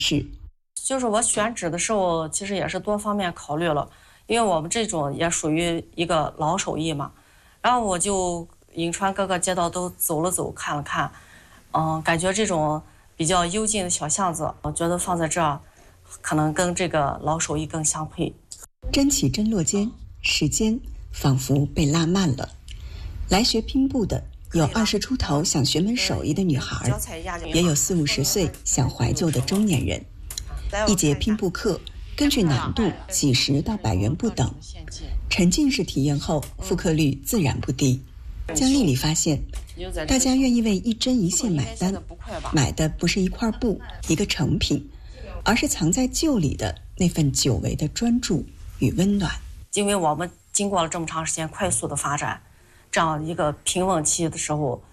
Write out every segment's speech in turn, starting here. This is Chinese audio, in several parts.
是， 就是我选址的时候，其实也是多方面考虑了，因为我们这种也属于一个老手艺嘛。然后我就银川各个街道都走了走，看了看，感觉这种比较幽静的小巷子，我觉得放在这儿，可能跟这个老手艺更相配。 针起针落间，时间仿佛被拉慢了。来学拼布的有20出头想学门手艺的女孩，也有40、50岁想怀旧的中年人。一节拼布课根据难度几十到100元不等，沉浸式体验后复刻率自然不低。江丽丽发现，大家愿意为一针一线买单，买的不是一块布一个成品，而是藏在旧里的那份久违的专注与温暖。 因为我们经过了这么长时间快速的发展，这样一个平稳期的时候，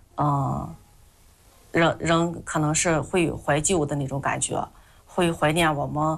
人可能是会怀旧的那种感觉，会怀念我们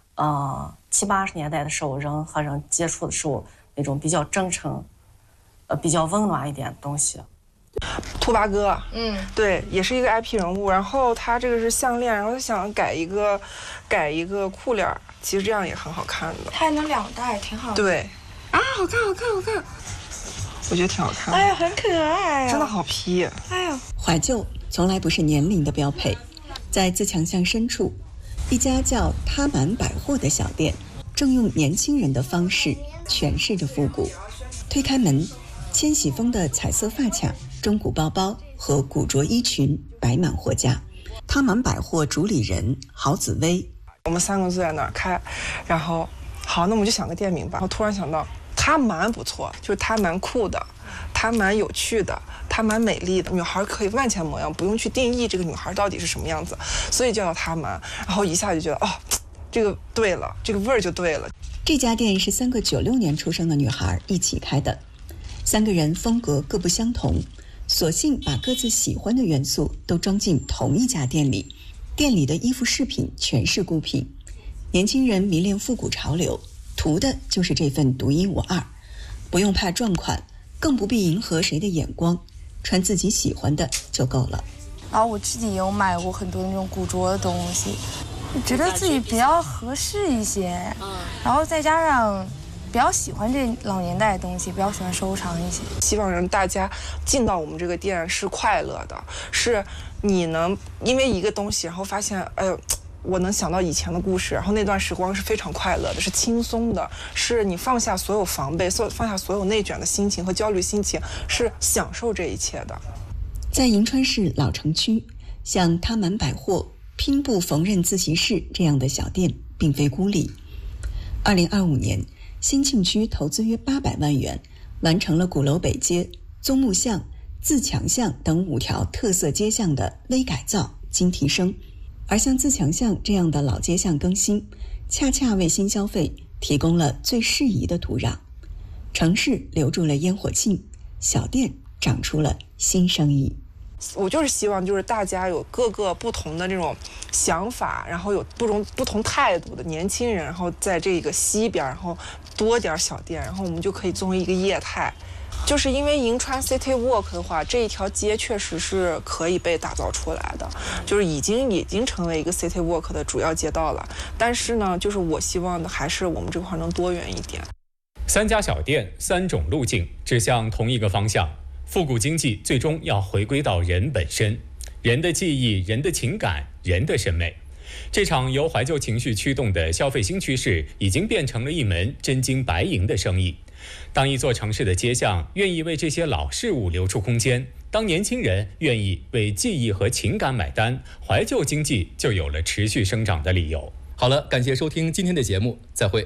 70、80年代的时候，人和人接触的时候那种比较真诚，比较温暖一点的东西。 兔八哥，对，也是一个 IP 人物。然后他这个是项链，然后他想改一个裤链，其实这样也很好看的。 它还能2戴，挺好的。 对， 啊，好看，好看，好看。 我觉得挺好看的。 哎呀，很可爱啊， 真的好批。 哎呀， 怀旧从来不是年龄的标配。在自强巷深处，一家叫他满百货的小店，正用年轻人的方式诠释着复古。推开门，千禧风的彩色发卡、中古包包和古着衣裙摆满货架。他满百货主理人郝紫薇， 我们3个坐在那儿开，然后好，那我们就想个店名吧。然后突然想到，它蛮不错，就是它蛮酷的，它蛮有趣的，它蛮美丽的。女孩可以万千模样，不用去定义这个女孩到底是什么样子，所以叫她蛮。然后一下就觉得，这个对了，这个味儿就对了。 这家店是3个96年出生的女孩一起开的，3个人风格各不相同，索性把各自喜欢的元素都装进同一家店里。店里的衣服饰品全是孤品，年轻人迷恋复古潮流，图的就是这份独一无二，不用怕撞款，更不必迎合谁的眼光，穿自己喜欢的就够了。 然后我自己也有买过很多那种古着的东西，觉得自己比较合适一些，然后再加上比较喜欢这老年代的东西，比较喜欢收藏一些。 希望让大家进到我们这个店是快乐的，是你能因为一个东西，然后发现，哎呦，我能想到以前的故事，然后那段时光是非常快乐的，是轻松的，是你放下所有防备，放下所有内卷的心情和焦虑心情，是享受这一切的。 在银川市老城区，像他满百货、拼布缝纫自习室这样的小店并非孤立。2025年，新庆区投资约800万元，完成了鼓楼北街、宗木巷、自强巷等5条特色街巷的微改造、精提升。而像自强巷这样的老街巷更新，恰恰为新消费提供了最适宜的土壤。城市留住了烟火气，小店长出了新生意。 我就是希望，就是大家有各个不同的这种想法，然后有不同态度的年轻人，然后在这个西边，然后多点小店，然后我们就可以作为一个业态。就是因为银川 City Walk 的话，这一条街确实是可以被打造出来的，就是已经成为一个 City Walk 的主要街道了。但是呢，就是我希望的还是我们这块能多元一点。 3家小店，3种路径，指向同一个方向。复古经济最终要回归到人本身，人的记忆、人的情感、人的审美。这场由怀旧情绪驱动的消费新趋势，已经变成了一门真金白银的生意。当一座城市的街巷愿意为这些老事物留出空间，当年轻人愿意为记忆和情感买单，怀旧经济就有了持续生长的理由。 好了，感谢收听今天的节目，再会。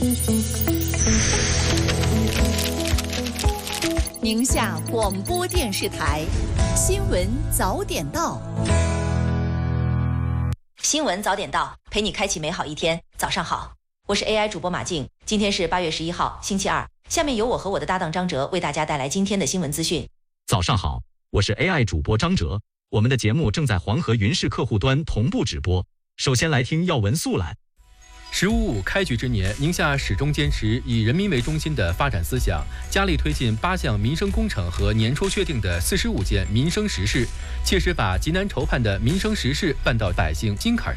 宁夏广播电视台新闻早点到。 新闻早点到，陪你开启美好一天。早上好，我是 AI 主播马静。今天是8月11号，星期二。下面由我和我的搭档张哲为大家带来今天的新闻资讯。 早上好，我是 AI 主播张哲。我们的节目正在黄河云视客户端同步直播。首先来听要闻速览。 “15+5”开局之年，宁夏始终坚持以人民为中心的发展思想，加力推进8项民生工程和年初确定的45件民生实事，切实把急难愁盼的民生实事办到百姓心坎上。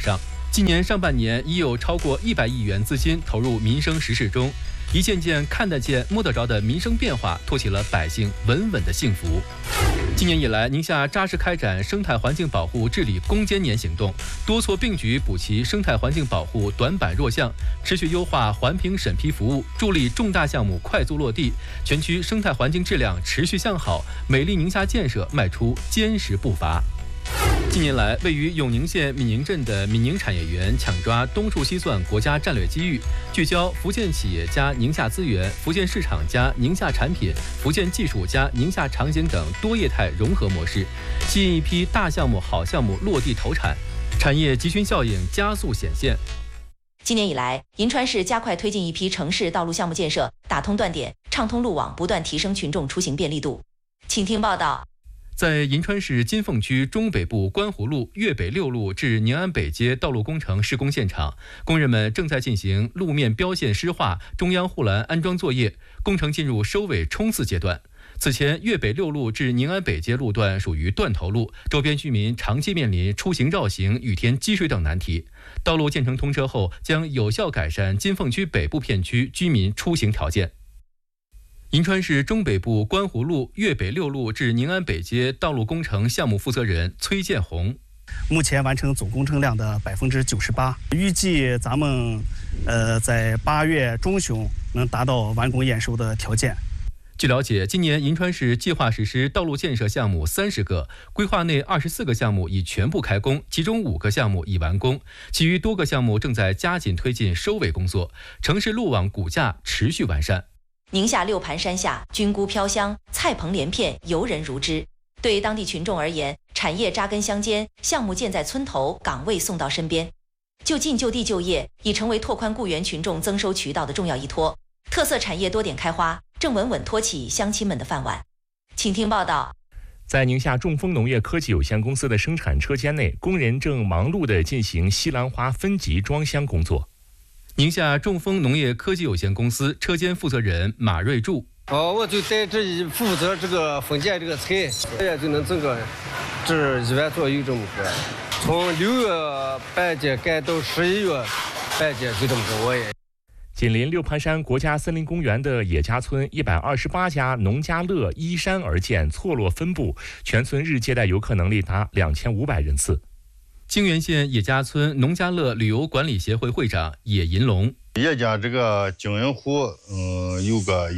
今年上半年已有超过100亿元资金投入民生实事中，一件件看得见、摸得着的民生变化，托起了百姓稳稳的幸福。今年以来，宁夏扎实开展生态环境保护治理攻坚年行动，多措并举补齐生态环境保护短板弱项，持续优化环评审批服务，助力重大项目快速落地，全区生态环境质量持续向好，美丽宁夏建设迈出坚实步伐。近年来，位于永宁县闽宁镇的闽宁产业园抢抓东数西算国家战略机遇，聚焦福建企业加宁夏资源、福建市场加宁夏产品、福建技术加宁夏场景等多业态融合模式，吸引一批大项目、好项目落地投产，产业集群效应加速显现。 今年以来，银川市加快推进一批城市道路项目建设，打通断点，畅通路网，不断提升群众出行便利度。请听报道。 在银川市金凤区中北部观湖路粤北6路至宁安北街道路工程施工现场，工人们正在进行路面标线湿化、中央护栏安装作业，工程进入收尾冲刺阶段。此前，粤北6路至宁安北街路段属于断头路，周边居民长期面临出行绕行、雨天积水等难题。道路建成通车后，将有效改善金凤区北部片区居民出行条件。银川市中北部观湖路粤北6路至宁安北街道路工程项目负责人崔建红： 目前完成总工程量的98%，预计咱们在8月中旬能达到完工验收的条件。 据了解，今年银川市计划实施道路建设项目30个，规划内24个项目已全部开工，其中5个项目已完工，其余多个项目正在加紧推进收尾工作，城市路网骨架持续完善。 宁夏6盘山下，菌菇飘香，菜棚连片，游人如织。对当地群众而言，产业扎根乡间，项目建在村头，岗位送到身边，就近就地就业，已成为拓宽雇员群众增收渠道的重要依托。特色产业多点开花，正稳稳托起乡亲们的饭碗。请听报道。 在宁夏众丰农业科技有限公司的生产车间内，工人正忙碌地进行西兰花分级装箱工作。 宁夏众丰农业科技有限公司车间负责人马瑞柱： 我就在这里负责这个分拣这个菜，也就能挣个这1万左右这么个。从6月半截干到11月半截就这么个我也。 紧邻六盘山国家森林公园的野家村128家农家乐依山而建，错落分布，全村日接待游客能力达2500人次。 泾源县野家村农家乐旅游管理协会会长野银龙： 野家这个经营户，有个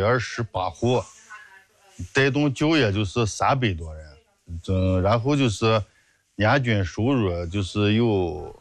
128户，带动就业就是300多人，然后就是年均收入就是有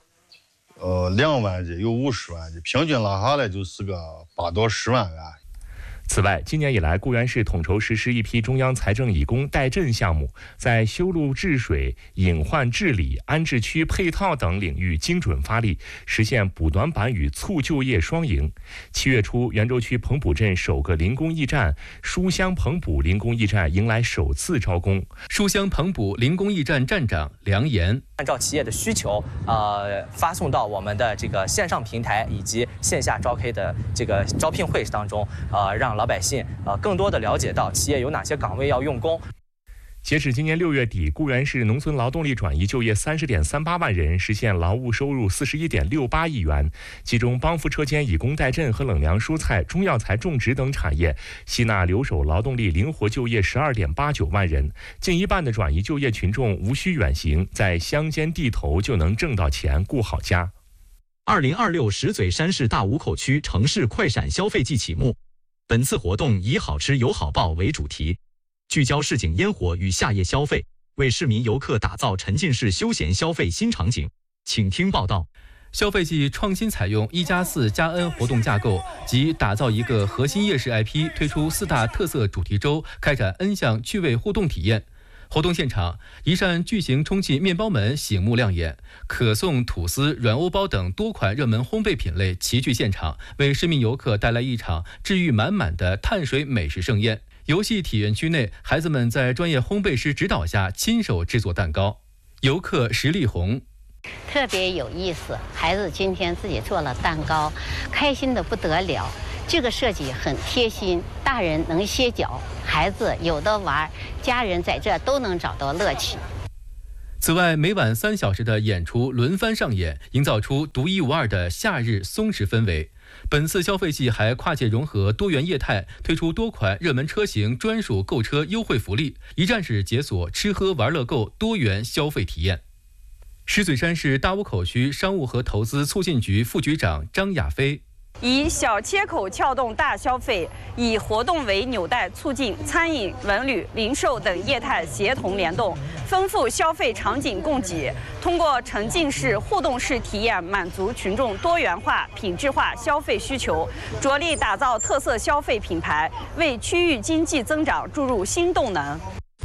2万的，有50万的，平均拉下来就是个8到10万元。 此外，今年以来，固原市统筹实施一批中央财政以工代赈项目，在修路治水、隐患治理、安置区配套等领域精准发力，实现补短板与促就业双赢。7月初，袁州区彭浦镇首个零工驿站书香彭浦零工驿站迎来首次招工。 书香彭浦零工驿站站长梁岩： 按照企业的需求，发送到我们的这个线上平台以及线下召开的这个招聘会当中，让老百姓更多的了解到企业有哪些岗位要用工。 截止今年6月底，固原市农村劳动力转移就业30.38万人，实现劳务收入41.68亿元，其中帮扶车间以工代赈和冷凉蔬菜、中药材种植等产业吸纳留守劳动力灵活就业12.89万人，近一半的转移就业群众无需远行，在乡间地头就能挣到钱，顾好家。 2026石嘴山市大武口区城市快闪消费季启幕，本次活动以好吃有好报为主题，聚焦市井烟火与夏夜消费，为市民游客打造沉浸式休闲消费新场景。请听报道。 消费季创新采用1+4+N 活动架构，即打造一个核心夜市 IP， 推出4大特色主题周，开展 N 项趣味互动体验。活动现场，一扇巨型充气面包门醒目亮眼，可颂、吐司、软欧包等多款热门烘焙品类齐聚现场，为市民游客带来一场治愈满满的碳水美食盛宴。游戏体验区内，孩子们在专业烘焙师指导下亲手制作蛋糕。游客石丽红： 特别有意思，孩子今天自己做了蛋糕，开心的不得了。这个设计很贴心，大人能歇脚，孩子有的玩，家人在这都能找到乐趣。 此外，每晚3小时的演出轮番上演，营造出独一无二的夏日松弛氛围。本次消费季还跨界融合多元业态，推出多款热门车型专属购车优惠福利，一站式解锁吃喝玩乐购多元消费体验。石嘴山市大坞口区商务和投资促进局副局长张亚飞。 以小切口撬动大消费，以活动为纽带，促进餐饮、文旅、零售等业态协同联动，丰富消费场景供给。通过沉浸式、互动式体验，满足群众多元化、品质化消费需求，着力打造特色消费品牌，为区域经济增长注入新动能。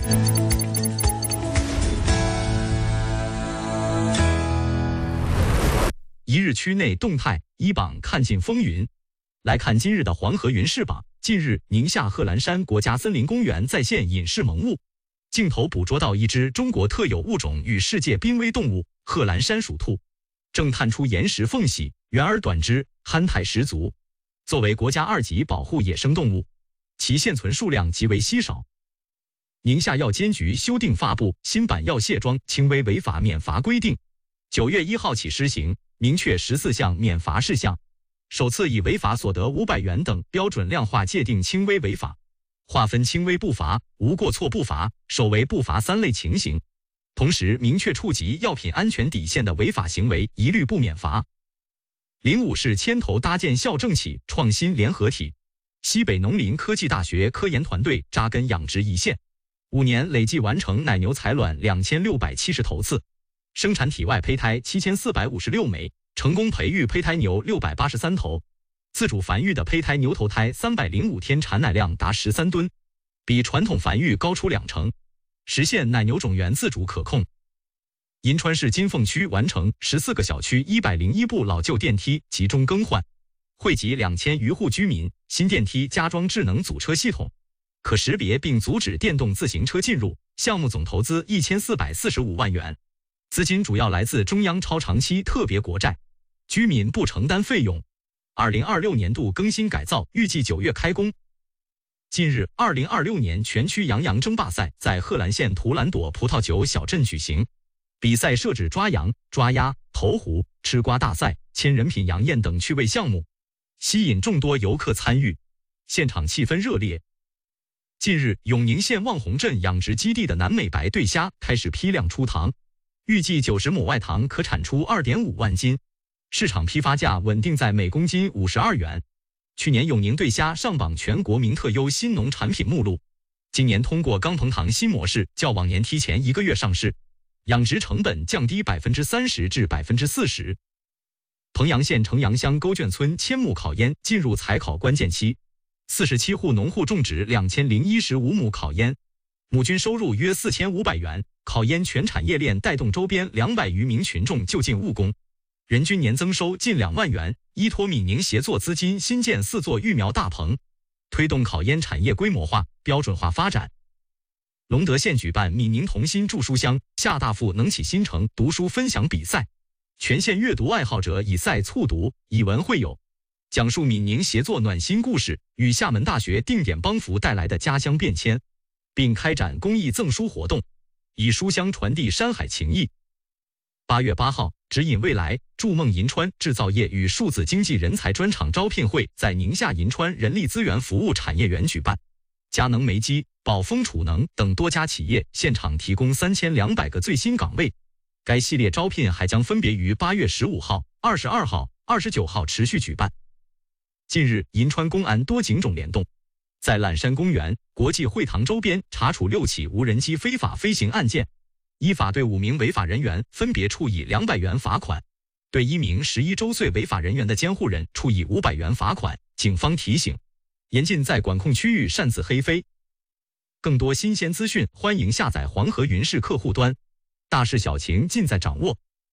一日区内动态一榜看尽风云，来看今日的黄河云视榜。近日，宁夏贺兰山国家森林公园再现隐世萌物，镜头捕捉到一只中国特有物种与世界濒危动物贺兰山鼠兔，正探出岩石缝隙，圆而短肢，憨态十足。作为国家2级保护野生动物，其现存数量极为稀少。宁夏药监局修订发布新版药卸妆轻微违法免罚规定，9月1号起施行，明确14项免罚事项，首次以违法所得500元等标准量化界定轻微违法，划分轻微不罚、无过错不罚、首违不罚3类情形，同时明确触及药品安全底线的违法行为一律不免罚。05市牵头搭建校政企创新联合体，西北农林科技大学科研团队扎根养殖一线，5年累计完成奶牛采卵2670头次，生产体外胚胎7456枚，成功培育胚胎牛683头，自主繁育的胚胎牛头胎305天产奶量达13吨，比传统繁育高出2成，实现奶牛种源自主可控。银川市金凤区完成14个小区101部老旧电梯集中更换，惠及2000余户居民。新电梯加装智能阻车系统，可识别并阻止电动自行车进入，项目总投资1445万元，资金主要来自中央超长期特别国债，居民不承担费用。2026年度更新改造预计9月开工。近日，2026年全区洋洋争霸赛在贺兰县图兰朵葡萄酒小镇举行，比赛设置抓羊、抓鸭、投壶、吃瓜大赛、千人品洋宴等趣味项目，吸引众多游客参与，现场气氛热烈。近日，永宁县望洪镇养殖基地的南美白对虾开始批量出塘，预计90亩外塘可产出2.5万斤，市场批发价稳定在每公斤52元。去年永宁对虾上榜全国名特优新农产品目录，今年通过钢棚塘新模式，较往年提前1个月上市，养殖成本降低30%至40%。彭阳县城阳乡沟圈村千亩烤烟进入采考关键期，47户农户种植2015亩烤烟，亩均收入约4500元。烤烟全产业链带动周边200余名群众就近务工，人均年增收近2万元。依托闽宁协作资金新建4座育苗大棚，推动烤烟产业规模化、标准化发展。隆德县举办闽宁同心筑书乡夏大富能启新城读书分享比赛，全县阅读爱好者以赛促读，以文会友，讲述闽宁协作暖心故事与厦门大学定点帮扶带来的家乡变迁，并开展公益赠书活动，以书香传递山海情谊。8月8号，指引未来筑梦银川制造业与数字经济人才专场招聘会在宁夏银川人力资源服务产业园举办，佳能煤机、宝丰储能等多家企业现场提供3200个最新岗位。该系列招聘还将分别于8月15号、22号、29号持续举办。近日，银川公安多警种联动，在揽山公园、国际会堂周边查处6起无人机非法飞行案件，依法对5名违法人员分别处以200元罚款，对1名11周岁违法人员的监护人处以500元罚款。警方提醒，严禁在管控区域擅自黑飞。更多新鲜资讯，欢迎下载黄河云视客户端，大事小情尽在掌握。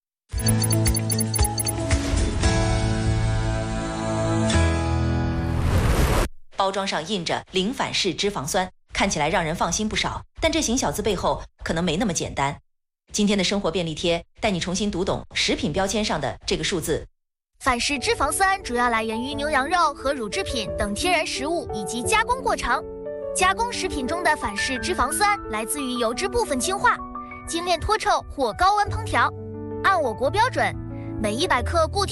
包装上印着零反式脂肪酸，看起来让人放心不少，但这行小字背后可能没那么简单。今天的生活便利贴带你重新读懂食品标签上的这个数字。 反式脂肪酸主要来源于牛羊肉和乳制品等天然食物以及加工过程。加工食品中的反式脂肪酸来自于油脂部分氢化， 精炼脱臭或高温烹调。按我国标准，每100克固体